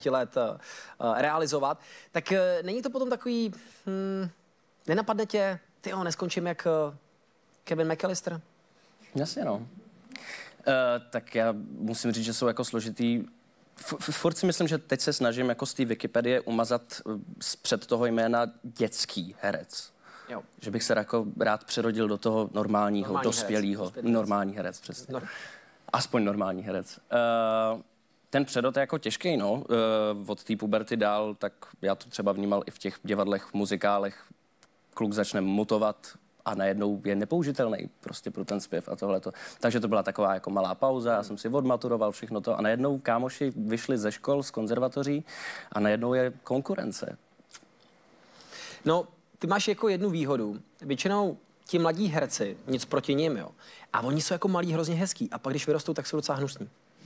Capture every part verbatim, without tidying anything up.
let uh, realizovat, tak uh, není to potom takový, hmm, nenapadne tě, tyjo, neskončím jak uh, Kevin McAllister? Jasně, no. Uh, tak já musím říct, že jsou jako složitý. F- furt si myslím, že teď se snažím jako z té Wikipedie umazat zpřed toho jména dětský herec. Jo. Že bych se jako rád přerodil do toho normálního, Normální dospělého. herec. Normální herec, přesně. No. Aspoň normální herec. Uh, ten přerod je jako těžký, no. Uh, od té puberty dál, tak já to třeba vnímal i v těch divadlech, v muzikálech. Kluk začne mutovat a najednou je nepoužitelný prostě pro ten zpěv a tohleto. Takže to byla taková jako malá pauza, já jsem si odmaturoval všechno to a najednou kámoši vyšli ze škol, z konzervatoří a najednou je konkurence. No, ty máš jako jednu výhodu. Většinou ti mladí herci, nic proti nim, jo. A oni jsou jako malí hrozně hezký. A pak, když vyrostou, tak jsou docela hnusní.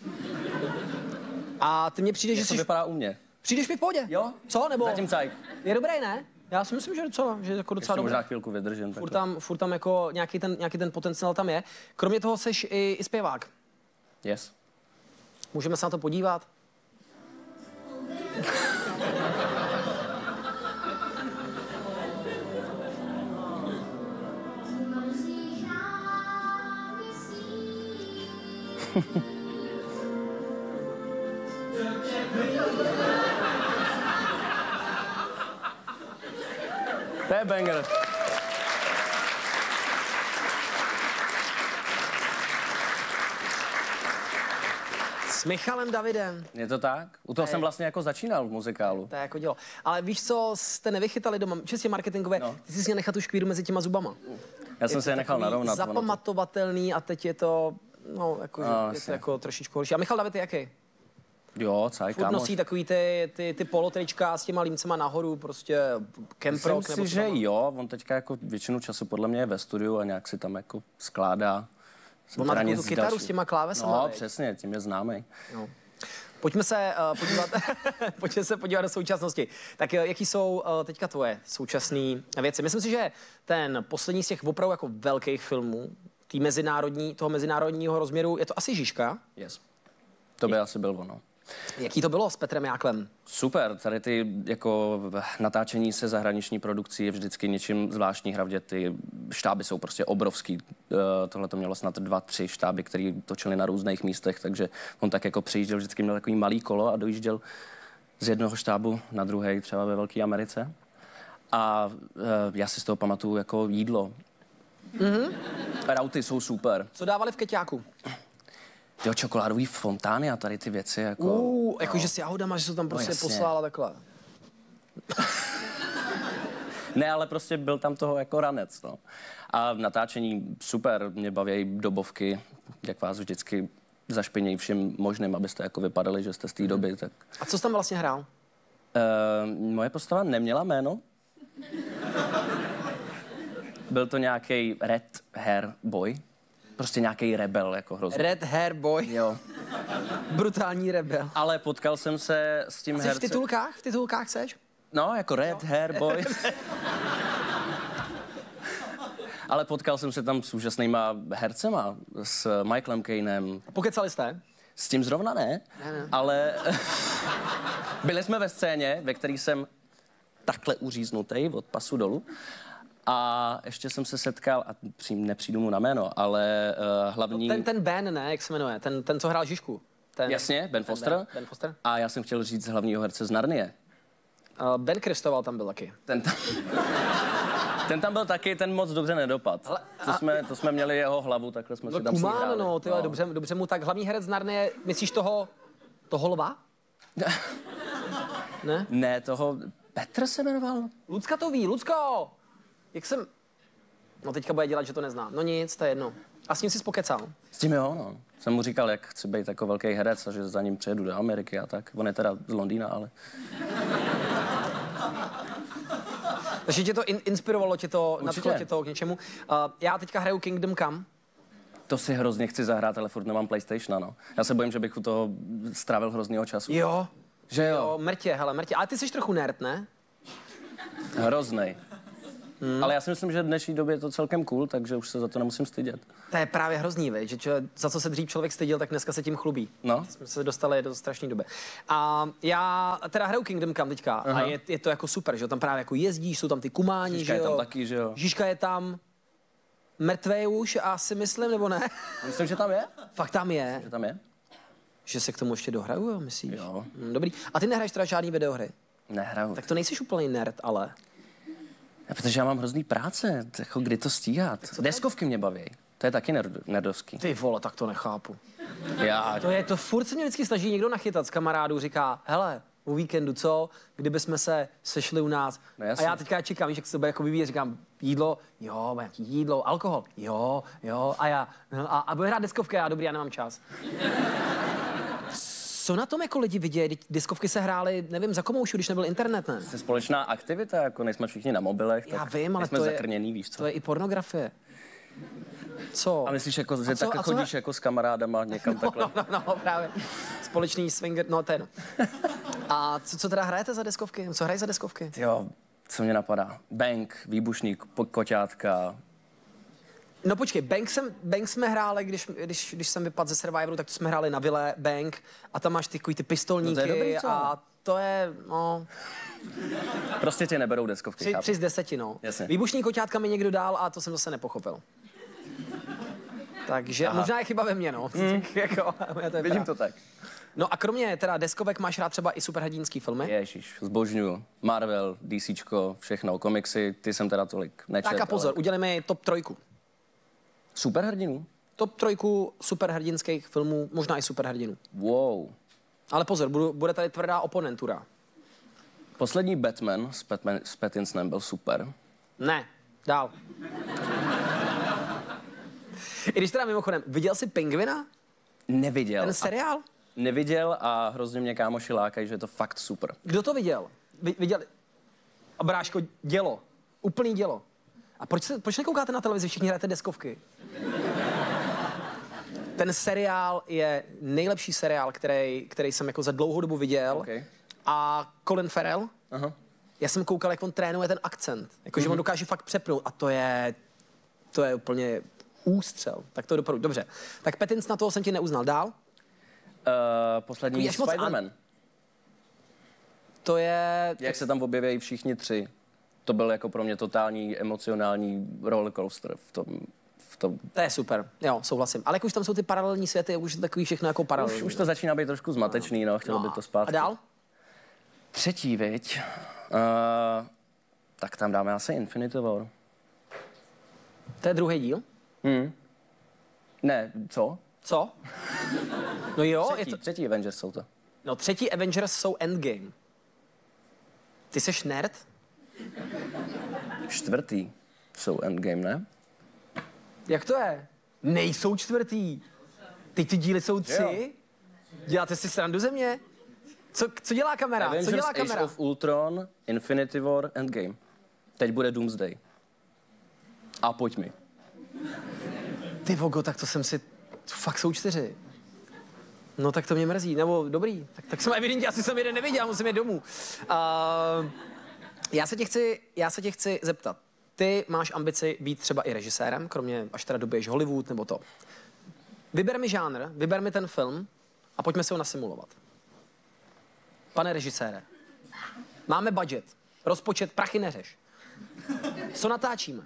A ty mně přijde, že Jak to jsi... vypadá u mě? Přijdeš mi v pohodě? Jo? Co? Nebo... Zatím cajk. Je dobrý, ne? Já si myslím, že docela, že jako docela Ještě dobrý. možná chvilku vydržím. Furt tam, furt tam jako nějaký ten, nějaký ten potenciál tam je. Kromě toho seš i, i zpěvák. Yes. Můžeme se na to podívat? To je banger. S Michalem Davidem. Je to tak? U toho Ne. jsem vlastně jako začínal v muzikálu. To je jako dělo. Ale víš co, jste nevychytali doma, čistě marketingové, No. ty jsi si nechat tu škvíru mezi těma zubama. Já jsem Je si to je nechal takový narovnat. ono to- Zapamatovatelný a teď je to, no, jako, No, že je to jasně. jako trošičku horší. A Michal David je jaký? Jo, caj, Furt kámoš. nosí takový ty, ty, ty polotrička s těma límcema nahoru, prostě Kemprok. Myslím si, že jo, on teďka jako většinu času podle mě je ve studiu a nějak si tam jako skládá. Jsem On má teda takovou nic tu kytaru další- s těma klávesama, No, viď? přesně, tím je známý. No. Pojďme se uh, podívat, pojďme se podívat do současnosti. Tak uh, jaký jsou uh, teďka tvoje současné věci? Myslím si, že ten poslední z těch opravdu jako velkých filmů, tý mezinárodní, toho mezinárodního rozměru, je to asi Žižka. Yes. To by asi byl ono. Jaký to bylo s Petrem Jáklem? Super, tady ty jako natáčení se zahraniční produkcí je vždycky něčím zvláštní, hlavně ty štáby jsou prostě obrovský. Tohle to mělo snad dva, tři štáby, které točili na různých místech, takže on tak jako přijížděl, vždycky měl takový malý kolo a dojížděl z jednoho štábu na druhý, třeba ve Velké Americe. A já si z toho pamatuju jako jídlo. Mm-hmm. Rauty jsou super. Co dávali v Keťáku? Jo, čokoládový fontány a tady ty věci jako... Uh, jakože s jahodama, že se tam prostě jasně. poslala takhle. Ne, ale prostě byl tam toho jako ranec, no. A natáčení super, mě baví dobovky, jak vás vždycky zašpinějí všem možným, abyste jako vypadali, že jste z té doby, tak... A co jsi tam vlastně hrál? Uh, moje postava neměla jméno. Byl to nějaký red hair boy. Prostě nějaký rebel, jako hrozně. Red Hair Boy. Jo. Brutální rebel. Ale potkal jsem se s tím Jsi v hercem... titulkách? V titulkách seš? No, jako red hair boy. Ale potkal jsem se tam s úžasnýma hercema, s Michaelem Caineem. Pokecali jste? S tím zrovna ne, Ne, ne. ale byli jsme ve scéně, ve které jsem takhle uříznutý od pasu dolů. A ještě jsem se setkal, a přím, nepřijdu mu na jméno, ale uh, hlavní... Ten, ten Ben, ne, jak se jmenuje? Ten, ten co hrál Žižku. Ten, Jasně, Ben ten Foster. Ben, Ben Foster. A já jsem chtěl říct hlavního herce z Narnie. Uh, Ben Kristoval tam byl taky. Ten tam, ten tam byl taky, ten moc dobře nedopad. Ale- To jsme, to jsme měli jeho hlavu, takhle jsme No si tam Kumán, hráli. no, ty vole, dobře, dobře mu tak. Hlavní herec z Narnie, myslíš toho, toho lva? Ne? Ne, toho Petr se jmenoval? Lucka to ví, Lucko! Jak jsem... No teďka bude dělat, že to nezná. No nic, to je jedno. A s ním jsi spokecal. S tím jo, no. Jsem mu říkal, jak chci být jako velký herec a že za ním přijedu do Ameriky a tak. On je teda z Londýna, ale... Takže tě to in, inspirovalo, tě to, Určitě. nadchlo tě to k něčemu. Uh, já teďka hraju Kingdom Come. To si hrozně chci zahrát, ale furt nemám PlayStationa, no. Já se bojím, že bych u toho strávil hroznýho času. Jo. Že jo? Jo, mrtě, hele, mrtě. Ale ty jsi trochu nerd, ne? Hroznej. Hmm. Ale já si myslím, že v dnešní době je to celkem cool, takže už se za to nemusím stydět. To je právě hrozný, viď? Že čo, za co se dřív člověk styděl, tak dneska se tím chlubí. No. Jsme se dostali do strašné doby. A já teda hraju Kingdom Come teďka. Aha. A je, je, to jako super, že jo? Tam právě jako jezdíš, jsou tam ty kumáni, Žižka že jo? je tam taky, že jo? Žižka je tam. Mrtvej už, asi myslím, nebo ne? Myslím, že tam je. Fakt tam je. Že tam je? Že se k tomu ještě dohraju, jo, myslíš? Jo. Hm, dobrý. A ty nehraješ teda žádný videohry? Nehraju. Tak to nejsiš úplný nerd, ale. Ja, protože já mám hrozný práce, jako kdy to stíhat. Deskovky mě baví. To je taky nerd, nerdovský. Ty vole, tak to nechápu. Já... To je to, furt se mě vždycky snaží někdo nachytat z kamarádů, říká, hele, o víkendu co, kdyby jsme se sešli u nás. No, a já teďka čekám, víš, jak se to bude jako vyvíjet, říkám, jídlo, jo, nějaký jídlo, alkohol, jo, jo, a já, no, a, a bude hrát deskovky, já dobrý, já nemám čas. Co na tom jako lidi vidějí? Diskovky se hrály, nevím, za komoušu, když nebyl internet, ne? To je společná aktivita, jako nejsme všichni na mobilech, Já tak vím, ale jsme to je, zakrněný, víš co? To je i pornografie. Co? A myslíš, jako, že co- tak a co- chodíš jako s kamarádama někam takhle? No, no, no, právě. Společný swinger, no to je no. A co, co teda hrajete za deskovky? Co hrají za deskovky? Jo, co mě napadá? Bank, výbušník, po- koťátka. No počkej, Bank, jsem, Bank jsme hráli, když, když, když jsem vypadl ze Survivoru, tak to jsme hráli na vile Bank a tam máš ty, takový ty pistolníky No to je dobrý, co? a to je, no, Prostě tě neberou deskovky, tři, chápu. tři z deseti, no. Jasně. Výbušní koťátka mi někdo dal a to jsem zase nepochopil. Takže Aha. možná je chyba ve mně, no. Mm. jako, to je Vidím teda. to tak. No a kromě teda deskovek máš rád třeba i superhrdinský filmy? Ježíš, zbožňuju. Marvel, DCčko, všechno, komiksy, ty jsem teda tolik nečet. Tak a pozor, ale... udělej mi top trojku. Superhrdinů? Top trojku superhrdinských filmů, možná i superhrdinů. Wow. Ale pozor, budu, bude tady tvrdá oponentura. Poslední Batman s, Batman, s Pattinsonem byl super. Ne, dál. I když teda mimochodem, viděl jsi Pingvina? Neviděl. Ten seriál? A neviděl a hrozně mě kámoši lákají, že je to fakt super. Kdo to viděl? Vi, viděl... A bráško, dělo. Úplný dělo. A proč, se, proč nekoukáte na televizi, všichni hrajete deskovky? Ten seriál je nejlepší seriál, který, který jsem jako za dlouhou dobu viděl. Okay. A Colin Farrell, Aha. já jsem koukal, jak on trénuje ten akcent. Jakože mm-hmm. on dokáže fakt přepnout a to je, to je úplně ústřel. Tak to doporučuji. Dobře. Tak Pattinson, na toho jsem ti neuznal. Dál? Uh, poslední Takový až moc Spider-Man. an- To je... Jak se tam objeví všichni tři. To byl jako pro mě totální emocionální rollercoaster v tom. V tom. To je super, jo, souhlasím. Ale jak už tam jsou ty paralelní světy, už je to takový všechno jako paralelní. Už, už to začíná být trošku zmatečný, no, chtělo by to spát. A dál? Třetí, viď? Uh, tak tam dáme asi Infinity War. To je druhý díl. Hmm. Ne, co? Co? No jo, Třetí, je to... třetí Avengers jsou to. No třetí Avengers jsou Endgame. Ty seš nerd? Čtvrtý jsou Endgame, ne? Jak to je? Nejsou čtvrtý. Teď ty díly jsou tři? Děláte si srandu ze mě? Co, co dělá kamera? Avengers, co dělá Age kamera? of Ultron, Infinity War, Endgame. Teď bude Doomsday. A pojď mi. Ty vogo, tak to jsem si... Fakt jsou čtyři. No tak to mě mrzí, nebo dobrý. Tak, tak jsem evidentně, asi jsem jeden neviděl, musím jít domů. Uh, já, se tě chci, já se tě chci zeptat. Ty máš ambici být třeba i režisérem, kromě až teda doběješ Hollywood nebo to. Vyber mi žánr, vyber mi ten film a pojďme si ho nasimulovat. Pane režisére, máme budget, rozpočet, prachy neřeš. Co natáčíme?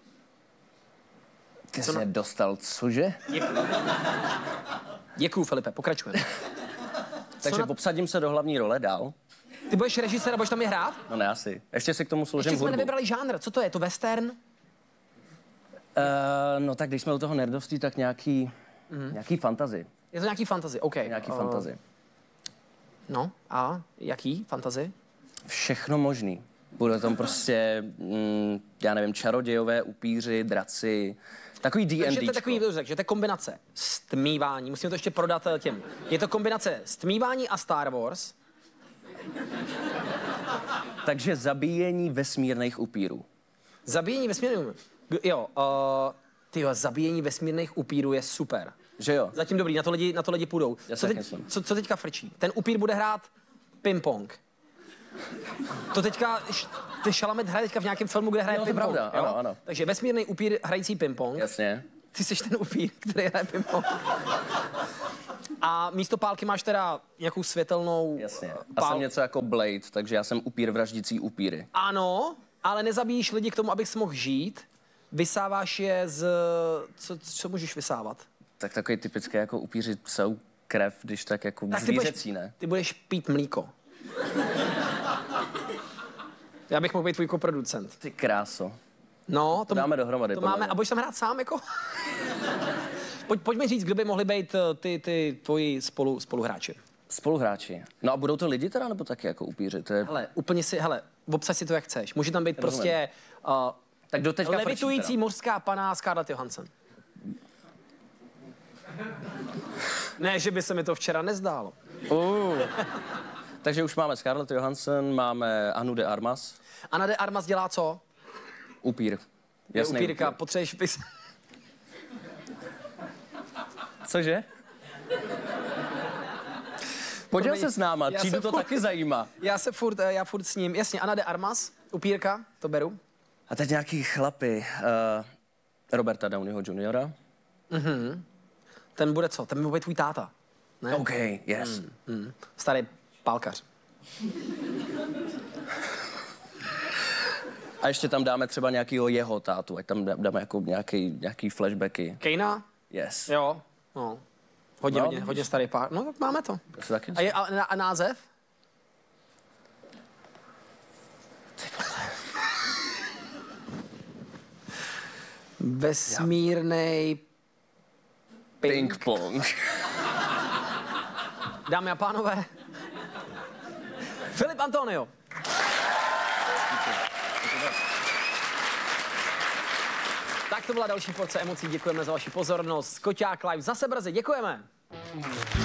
Ty Co jsi na- dostal, cože? Děkuju, Filipe, pokračujeme. Takže na- obsadím se do hlavní role dál. Ty budeš režisér a budeš tam je hrát? No ne asi. Ještě si k tomu složím Ještě jsme hudbu. nevybrali žánr. Co to je? To western? Uh, no tak když jsme u toho nerdovství, tak nějaký, mm. nějaký fantasy. Je to nějaký fantasy, OK. Nějaký uh, fantasy. No, a jaký fantasy? Všechno možný. Bude tam prostě, mm, já nevím, čarodějové, upíři, draci, takový D and Takže to je Dčko. takový, že to je kombinace stmívání, musíme to ještě prodat eh, těm. Je to kombinace stmívání a Star Wars. Takže zabíjení vesmírných upírů. Zabíjení vesmírných... Jo, uh, tyjo, zabíjení vesmírných upírů je super. Že jo? Zatím dobrý, na to lidi, na to lidi půjdou. Já Co, si teď, myslím. co, co teďka frčí? Ten upír bude hrát ping-pong. To teďka... š- Ty Chalamet hraje teďka v nějakém filmu, kde hraje Jo, to je ping-pong. pravda, ano, ano. Takže vesmírný upír hrající ping-pong. Jasně. Ty jsi ten upír, který hraje ping-pong. A místo pálky máš teda nějakou světelnou... Jasně. A Pál... jsem něco jako Blade, takže já jsem upír vraždící upíry. Ano, ale nezabíjíš lidi k tomu, abych mohl žít. Vysáváš je z... Co, co můžeš vysávat? Tak takový typické jako upíři jsou krev, když tak jako Tak ty zvířecí, budeš, ne? ty budeš pít mlíko. Já bych mohl být tvůj koproducent. Ty kráso. No, To dáme dohromady, To podle máme, mě. a budeš tam hrát sám jako? Pojď, pojď mi říct, kdo by mohli být eh, ty, ty tvoji spolu, spoluhráči. Spoluhráči. No a budou to lidi teda, nebo taky jako upíři? To je... Hele, úplně si, hele, obsaď si to, jak chceš. Může tam být Rozumím. prostě uh, Tak do teďka levitující frčí mořská pana Scarlett Johansson. Ne, že by se mi to včera nezdálo. teda. Uh. Takže už máme Scarlett Johansson, máme Anu de Armas, Ana de Armas dělá co? upír. Je Jasný upírka, upír. potřebuješ vys... Cože? Poděl Promiň, se s náma, já třídu se to furt- taky zajímá. Já se furt, eh, já furt s ním, jasně, Ana de Armas, upírka, to beru. A teď nějaký chlapy. Uh, Roberta Downeyho juniora Ten bude co? Ten bude tvůj táta. Ne? OK, yes. Hmm. Starý pálkař. A ještě tam dáme třeba nějakýho jeho tátu, ať tam dáme jako nějaký, nějaký flashbacky. Kejna? Yes. Jo. No. Hodně, No, hodně, vidíš. hodně starý pár. No, tak máme to. To se taky... A, je, a, a název? Vesmírnej ping. Ping pong. Dámy a pánové, Filip Antonio. Tak to byla další porce emocí. Děkujeme za vaši pozornost. Koťák Live zase brzy. Děkujeme.